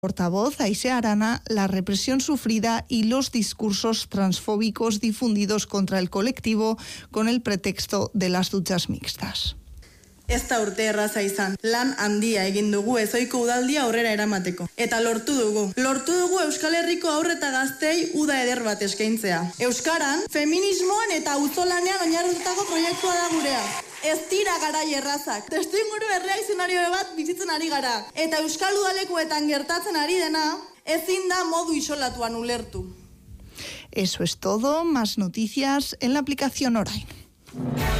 Portavoz Aisea Arana la represión sufrida y los discursos transfóbicos difundidos contra el colectivo con el pretexto de las duchas mixtas. Ez da urte erraza izan, lan handia egin dugu ezoiko udaldia aurrera eramateko. Eta lortu dugu Euskal Herriko haur eta gaztei uda eder bat eskaintzea. Euskaran, feminismoan eta auzolanean oinarritutako proiektua da gurea. Ez dira garai errazak. Testuinguru erreakzionario bat bizitzen ari gara. Eta Euskal Udalekuetan gertatzen ari dena, ezin da modu isolatuan ulertu. Eso es todo, más noticias en la aplicación Orain.